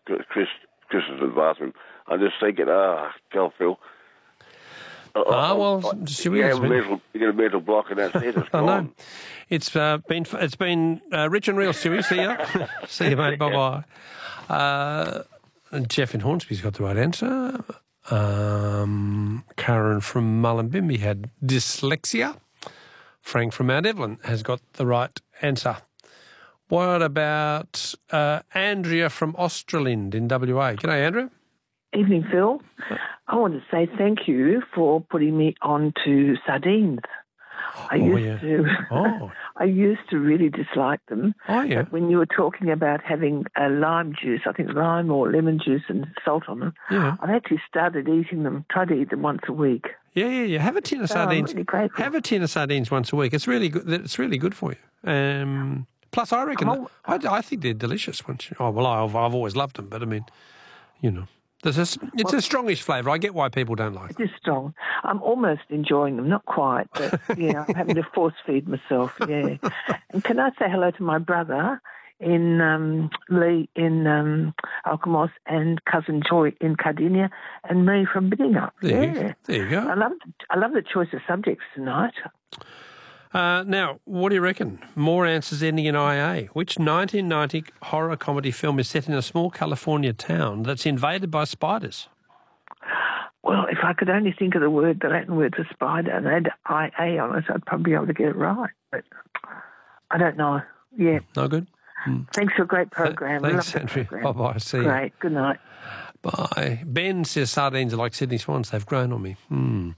Chris is in the bathroom. I'm just thinking, go Phil. Should we? You get a mental block and that's it. It's gone. I know. It's been rich and real, Stewie. See ya. See you, mate. Bye bye. Jeff in Hornsby's got the right answer. Karen from Mullumbimby had dyslexia. Frank from Mount Evelyn has got the right answer. What about Andrea from Australind in WA? G'day, Andrea. Evening, Phil. I want to say thank you for putting me on to sardines. I used to really dislike them. Oh, yeah. But when you were talking about having a lime juice, I think lime or lemon juice and salt on them, I've actually started eating them, tried to eat them once a week. Yeah. Have a tin of sardines. I'm really grateful. Have a tin of sardines once a week. It's really good. It's really good for you. Plus, I reckon I think they're delicious. I've always loved them, but I mean, you know. It's a strongish flavour. I get why people don't like it. It is strong. I'm almost enjoying them, not quite, but yeah, I'm having to force feed myself, yeah. And can I say hello to my brother in Lee in Alkimos and cousin Joy in Cardinia and me from Biddingup. There you go. I love the choice of subjects tonight. Now, what do you reckon? More answers ending in IA. Which 1990 horror comedy film is set in a small California town that's invaded by spiders? Well, if I could only think of the Latin word for spider and had IA on it, I'd probably be able to get it right. But I don't know. Yeah. No good? Thanks for a great program. Thanks, Andrew. Bye-bye. See you. Great. Good night. Bye. Ben says sardines are like Sydney Swans. They've grown on me.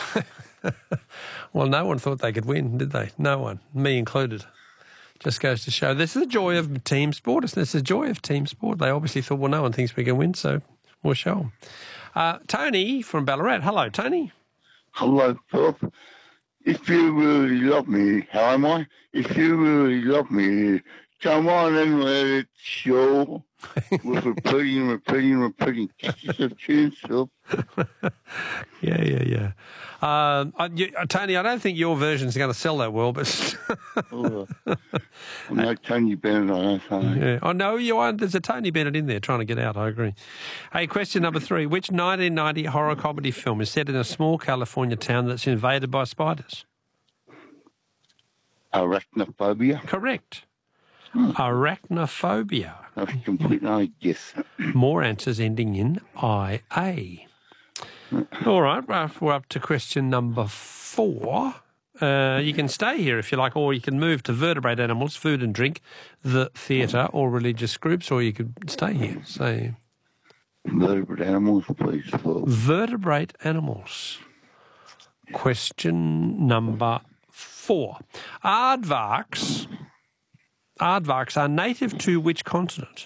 Well, no one thought they could win, did they? No one, me included. Just goes to show this is the joy of team sport. This is the joy of team sport. They obviously thought, well, no one thinks we can win, so we'll show them. Tony from Ballarat. Hello, Tony. Hello, Philip. If you really love me, how am I? If you really love me, come on and let it show. With repeating. Catches of tunes, Philip. Yeah. Tony, I don't think your version's going to sell that well, but... I'm no Tony Bennett, I don't yeah. Oh, no, you are. There's a Tony Bennett in there trying to get out, I agree. Hey, question number 3. Which 1990 horror comedy film is set in a small California town that's invaded by spiders? Arachnophobia. Correct. Arachnophobia. That's complete no guess. More answers ending in IA. All right, we're up to question number 4. You can stay here if you like, or you can move to vertebrate animals, food and drink, the theatre, or religious groups, or you could stay here. So, vertebrate animals, please. Vertebrate animals. Question number 4. Aardvarks are native to which continent?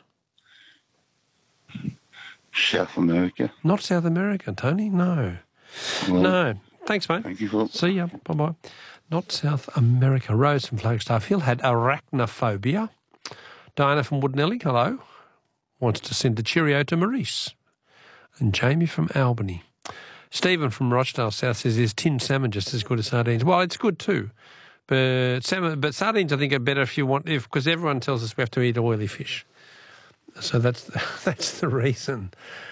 South America. Not South America, Tony, no. Well, no. Thanks, mate. Thank you, Philip. See ya. Bye-bye. Not South America. Rose from Flagstaff Hill had arachnophobia. Diana from Woodnelly, hello. Wants to send a cheerio to Maurice. And Jamie from Albany. Stephen from Rochdale South says, is tinned salmon just as good as sardines? Well, it's good too. But sardines, I think, are better because everyone tells us we have to eat oily fish. So that's the reason.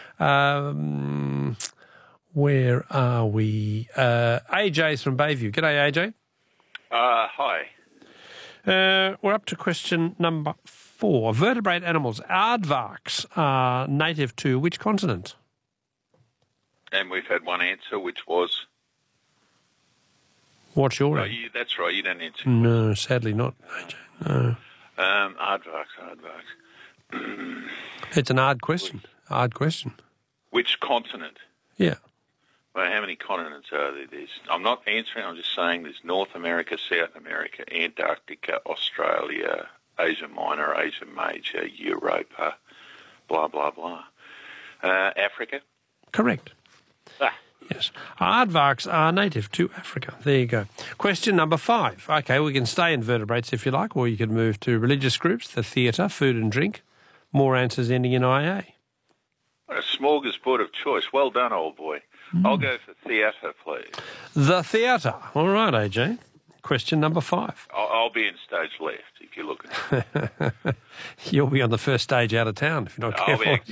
Where are we? AJ's from Bayview. G'day, AJ. Hi. We're up to question number 4. Vertebrate animals. Aardvarks are native to which continent? And we've had one answer, which was... What's your answer? That's right, you don't answer. No, sadly not, AJ. No. Aardvarks. It's an hard question. Which continent? Yeah. Well, how many continents are there? I'm not answering, I'm just saying there's North America, South America, Antarctica, Australia, Asia Minor, Asia Major, Europa, blah, blah, blah. Africa? Correct. Yes. Aardvarks are native to Africa. There you go. Question number 5. Okay, we can stay in vertebrates if you like, or you can move to religious groups, the theatre, food and drink. More answers ending in IA. A smorgasbord of choice. Well done, old boy. I'll go for theatre, please. The theatre. All right, AJ. Question number 5. I'll be in stage left if you're looking. You'll be on the first stage out of town if you're not careful.